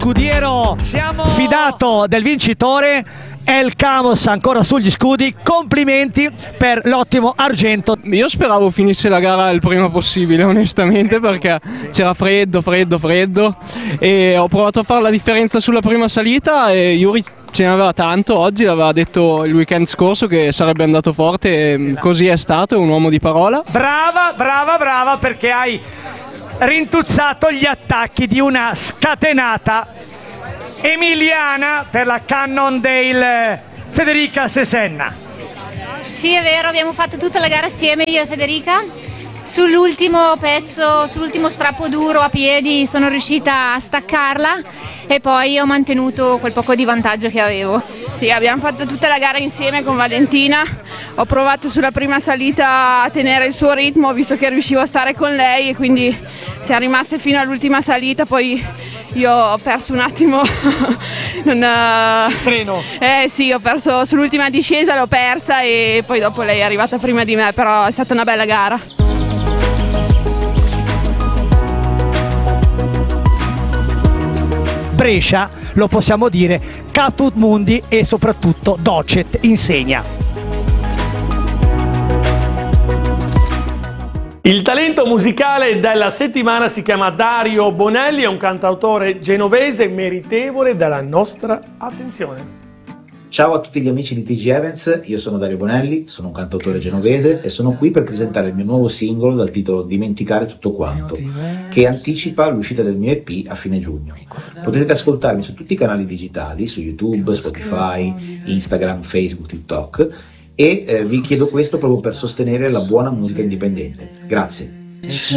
scudiero fidato del vincitore El Camos ancora sugli scudi. Complimenti per l'ottimo argento. Io speravo finisse la gara il prima possibile, onestamente, perché c'era freddo e ho provato a fare la differenza sulla prima salita e Yuri ce ne aveva tanto. Oggi l'aveva detto il weekend scorso che sarebbe andato forte e così è stato, è un uomo di parola. Brava, perché hai rintuzzato gli attacchi di una scatenata emiliana per la Cannondale Federica Sesenna. Sì, è vero, abbiamo fatto tutta la gara assieme io e Federica. Sull'ultimo pezzo, sull'ultimo strappo duro a piedi sono riuscita a staccarla e poi ho mantenuto quel poco di vantaggio che avevo. Sì, abbiamo fatto tutta la gara insieme con Valentina, ho provato sulla prima salita a tenere il suo ritmo visto che riuscivo a stare con lei e quindi siamo rimaste fino all'ultima salita, poi io ho perso un attimo il treno. Sì, ho perso sull'ultima discesa, l'ho persa e poi dopo lei è arrivata prima di me, però è stata una bella gara. Brescia, lo possiamo dire, caput mundi e soprattutto docet insegna. Il talento musicale della settimana si chiama Dario Bonelli, è un cantautore genovese meritevole della nostra attenzione. Ciao a tutti gli amici di TG Events, io sono Dario Bonelli, sono un cantautore genovese e sono qui per presentare il mio nuovo singolo dal titolo Dimenticare tutto quanto, che anticipa l'uscita del mio EP a fine giugno. Potete ascoltarmi su tutti i canali digitali, su YouTube, Spotify, Instagram, Facebook, TikTok e vi chiedo questo proprio per sostenere la buona musica indipendente. Grazie.